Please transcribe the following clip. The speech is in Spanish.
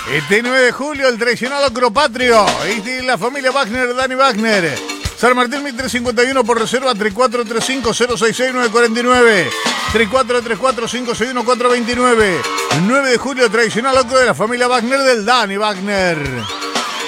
Este 9 de julio, el tradicional Acropatrio. Y la familia Wagner, Dani Wagner. San Martín 1351 por reserva 3435-066-949. 3434-561-429. 9 de julio, tradicional locro de la familia Wagner del Dani Wagner.